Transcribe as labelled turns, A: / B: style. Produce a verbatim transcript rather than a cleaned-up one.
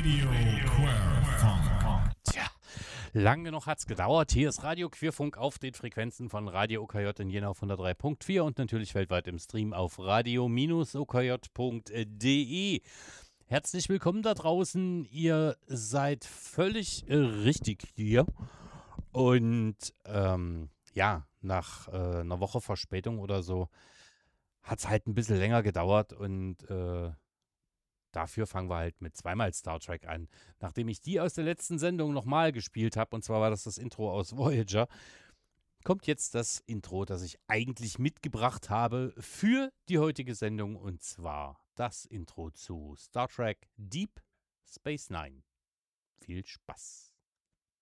A: Radio Querfunk.
B: Tja, lang genug hat's gedauert. Hier ist Radio Queerfunk auf den Frequenzen von Radio O K J in Jena auf hundertdrei Komma vier und natürlich weltweit im Stream auf radio o k j punkt d e. Herzlich willkommen da draußen. Ihr seid völlig äh, richtig hier. Und ähm, ja, nach äh, einer Woche Verspätung oder so hat es halt ein bisschen länger gedauert und äh, dafür fangen wir halt mit zweimal Star Trek an. Nachdem ich die aus der letzten Sendung nochmal gespielt habe, und zwar war das das Intro aus Voyager, kommt jetzt das Intro, das ich eigentlich mitgebracht habe für die heutige Sendung, und zwar das Intro zu Star Trek Deep Space Nine. Viel Spaß!